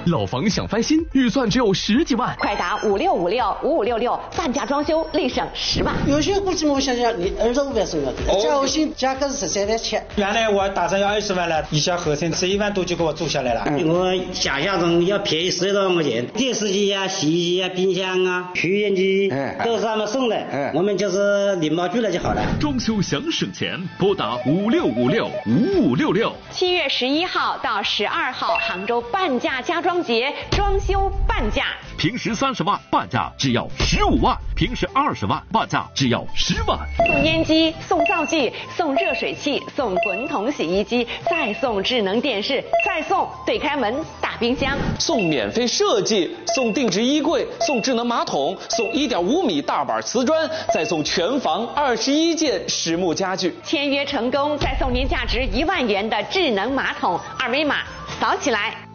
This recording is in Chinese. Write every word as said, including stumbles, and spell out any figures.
老房想翻新，预算只有十几万， 快打五六五六五五六六，半价装修立省十万。 有些估计我想想，你二十五万送了，加后新价格是十三万七。 原来我打算要二十万了，一下合成十一万多就给我做下来了。 嗯、我想象中要便宜十多万块钱，电视机啊、洗衣机啊、冰箱啊、抽烟机、嗯、都是他们送的，嗯、我们就是礼貌拒了就好了。 装修想省钱，拨打五六五六五五六六。 七月十一号到十二号，杭州半价家装节，装修半价。 平时三十万，半价只要十五万；平时二十万，半价只要十万。 送烟机，送灶具，送热水器，送滚筒洗衣机，再送智能电视，再送对开门大冰箱， 送免费设计，送定制衣柜，送智能马桶，送一点五米大板瓷砖，再送全房二十一件实木家具。 签约成功，再送您价值一万元的智能马桶，二维码扫起来。